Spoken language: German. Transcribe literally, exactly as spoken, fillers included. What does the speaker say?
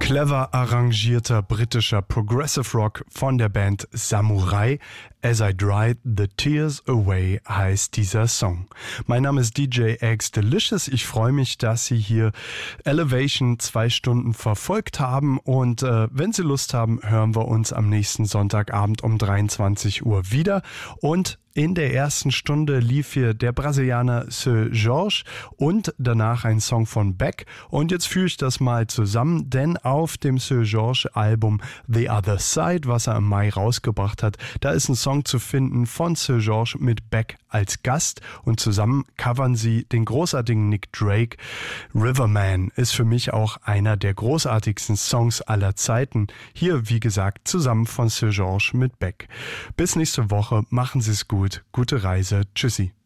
Clever arrangierter britischer Progressive Rock von der Band Samurai. As I Dried the Tears Away heißt dieser Song. Mein Name ist D J X Delicious. Ich freue mich, dass Sie hier Elevation zwei Stunden verfolgt haben. Und äh, wenn Sie Lust haben, hören wir uns am nächsten Sonntagabend um dreiundzwanzig Uhr wieder. Und in der ersten Stunde lief hier der Brasilianer Seu Jorge und danach ein Song von Beck. Und jetzt führe ich das mal zusammen, denn auf dem Seu Jorge Album The Other Side, was er im Mai rausgebracht hat, da ist ein Song zu finden von Seu Jorge mit Beck als Gast und zusammen covern sie den großartigen Nick Drake. Riverman ist für mich auch einer der großartigsten Songs aller Zeiten. Hier, wie gesagt, zusammen von Seu Jorge mit Beck. Bis nächste Woche, machen Sie es gut. Gute Reise. Tschüssi.